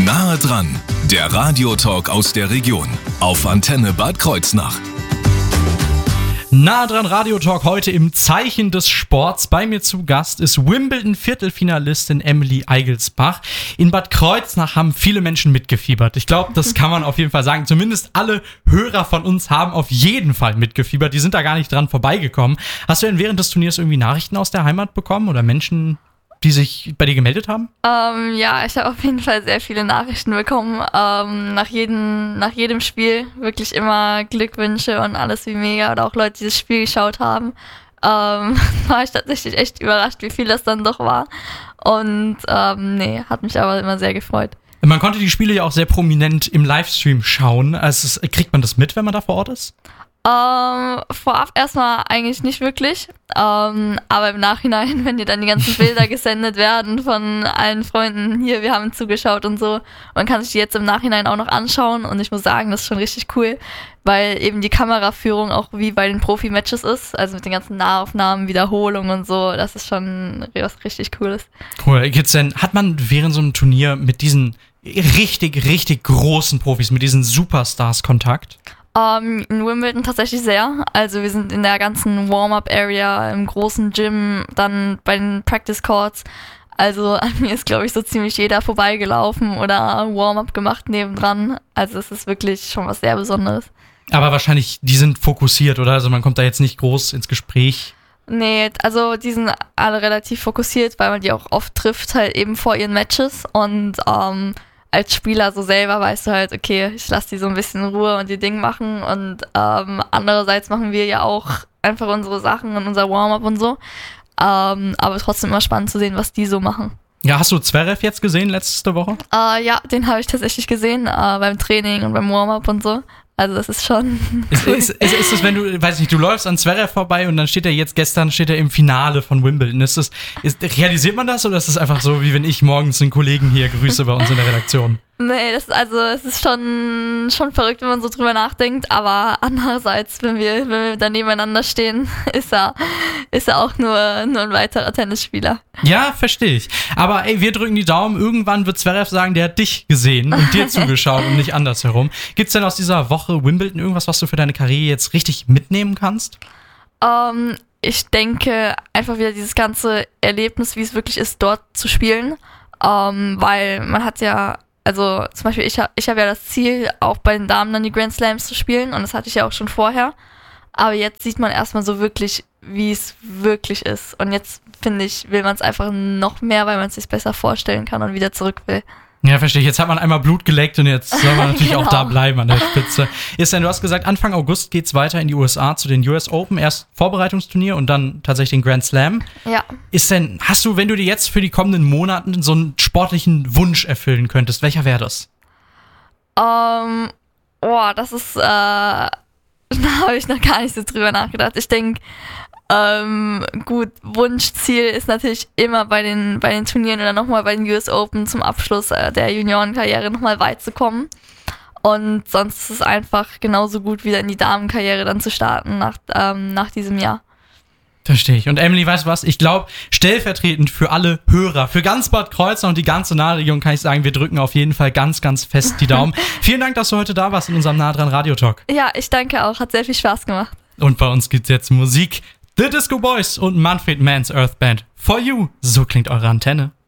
Nahe dran, der Radiotalk aus der Region auf Antenne Bad Kreuznach. Nahe dran Radiotalk heute im Zeichen des Sports. Bei mir zu Gast ist Wimbledon-Viertelfinalistin Emily Eigelsbach. In Bad Kreuznach haben viele Menschen mitgefiebert. Ich glaube, das kann man auf jeden Fall sagen. Zumindest alle Hörer von uns haben auf jeden Fall mitgefiebert. Die sind da gar nicht dran vorbeigekommen. Hast du denn während des Turniers irgendwie Nachrichten aus der Heimat bekommen oder Menschen, die sich bei dir gemeldet haben? Ja, ich habe auf jeden Fall sehr viele Nachrichten bekommen. Nach jedem Spiel wirklich immer Glückwünsche und alles wie mega. Oder auch Leute, die das Spiel geschaut haben. War ich tatsächlich echt überrascht, wie viel das dann doch war. Und hat mich aber immer sehr gefreut. Man konnte die Spiele ja auch sehr prominent im Livestream schauen. Also kriegt man das mit, wenn man da vor Ort ist? Vorab erstmal eigentlich nicht wirklich, aber im Nachhinein, wenn dir dann die ganzen Bilder gesendet werden von allen Freunden, hier, wir haben zugeschaut und so, man kann sich die jetzt im Nachhinein auch noch anschauen und ich muss sagen, das ist schon richtig cool, weil eben die Kameraführung auch wie bei den Profi-Matches ist, also mit den ganzen Nahaufnahmen, Wiederholungen und so, das ist schon was richtig Cooles. Cool, hat man während so einem Turnier mit diesen richtig, richtig großen Profis, mit diesen Superstars Kontakt? In Wimbledon tatsächlich sehr. Also wir sind in der ganzen Warm-Up-Area, im großen Gym, dann bei den Practice-Courts. Also an mir ist, glaube ich, so ziemlich jeder vorbeigelaufen oder Warm-Up gemacht nebendran. Also es ist wirklich schon was sehr Besonderes. Aber wahrscheinlich, die sind fokussiert, oder? Also man kommt da jetzt nicht groß ins Gespräch. Nee, also die sind alle relativ fokussiert, weil man die auch oft trifft, halt eben vor ihren Matches. Und als Spieler so selber weißt du halt, okay, ich lasse die so ein bisschen in Ruhe und die Dinge machen und andererseits machen wir ja auch einfach unsere Sachen und unser Warm-up und so, aber trotzdem immer spannend zu sehen, was die so machen. Ja, hast du Zverev jetzt gesehen letzte Woche? Ja, den habe ich tatsächlich gesehen, beim Training und beim Warm-up und so. Also das ist schon cool. Ist das, wenn du, weiß nicht, du läufst an Zverev vorbei und dann gestern steht er im Finale von Wimbledon. Realisiert man das oder ist das einfach so, wie wenn ich morgens einen Kollegen hier grüße bei uns in der Redaktion? Nee, es ist schon verrückt, wenn man so drüber nachdenkt, aber andererseits, wenn wir da nebeneinander stehen, ist er auch nur ein weiterer Tennisspieler. Ja, verstehe ich. Aber ey, wir drücken die Daumen, irgendwann wird Zverev sagen, der hat dich gesehen und dir zugeschaut und nicht andersherum. Gibt's denn aus dieser Woche Wimbledon irgendwas, was du für deine Karriere jetzt richtig mitnehmen kannst? Ich denke einfach wieder dieses ganze Erlebnis, wie es wirklich ist, dort zu spielen, weil man hat ja, also zum Beispiel ich hab ja das Ziel, auch bei den Damen dann die Grand Slams zu spielen und das hatte ich ja auch schon vorher. Aber jetzt sieht man erstmal so wirklich, wie es wirklich ist. Und jetzt, finde ich, will man es einfach noch mehr, weil man es sich besser vorstellen kann und wieder zurück will. Ja, verstehe ich. Jetzt hat man einmal Blut geleckt und jetzt soll man natürlich Genau. auch da bleiben an der Spitze. Du hast gesagt, Anfang August geht's weiter in die USA zu den US Open. Erst Vorbereitungsturnier und dann tatsächlich den Grand Slam. Ja. Hast du, wenn du dir jetzt für die kommenden Monaten so einen sportlichen Wunsch erfüllen könntest, welcher wäre das? Das ist, da habe ich noch gar nicht so drüber nachgedacht. Ich denke, Wunschziel ist natürlich immer bei den Turnieren oder nochmal bei den US Open zum Abschluss der Juniorenkarriere nochmal weit zu kommen. Und sonst ist es einfach genauso gut, wieder in die Damenkarriere dann zu starten nach diesem Jahr. Verstehe ich. Und Emily, weißt du was? Ich glaube, stellvertretend für alle Hörer, für ganz Bad Kreuznach und die ganze Nahregion kann ich sagen, wir drücken auf jeden Fall ganz, ganz fest die Daumen. Vielen Dank, dass du heute da warst in unserem Nah dran Radiotalk. Ja, ich danke auch. Hat sehr viel Spaß gemacht. Und bei uns gibt's jetzt Musik. The Disco Boys und Manfred Mann's Earth Band. For You. So klingt eure Antenne.